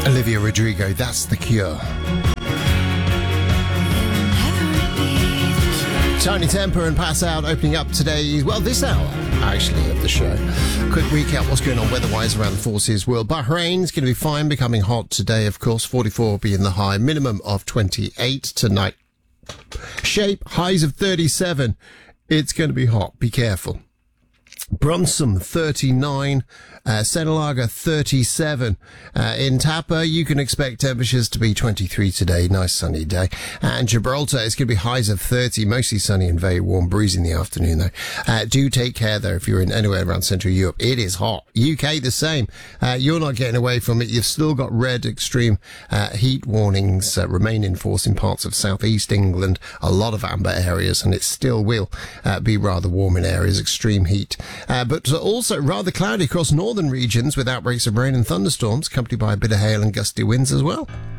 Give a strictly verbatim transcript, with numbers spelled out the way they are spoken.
Olivia Rodrigo, that's The Cure. Tiny Temper and Pass Out opening up today, well, this hour, actually, of the show. Quick recap what's going on weather-wise around the forces world. Bahrain's going to be fine, becoming hot today, of course. forty-four being the high, minimum of twenty-eight tonight. Shape, highs of thirty-seven. It's going to be hot, be careful. Brunson, thirty-nine. Uh, Senalaga, thirty-seven. Uh, in Tapa, you can expect temperatures to be twenty-three today. Nice sunny day. And Gibraltar, it's going to be highs of thirty. Mostly sunny and very warm. Breezy in the afternoon, though. Uh, do take care, though, if you're in anywhere around Central Europe. It is hot. U K, the same. Uh, you're not getting away from it. You've still got red extreme uh, heat warnings uh, remain in force in parts of southeast England. A lot of amber areas, and it still will uh, be rather warm in areas. Extreme heat. Uh, but also rather cloudy across northern regions with outbreaks of rain and thunderstorms, accompanied by a bit of hail and gusty winds as well.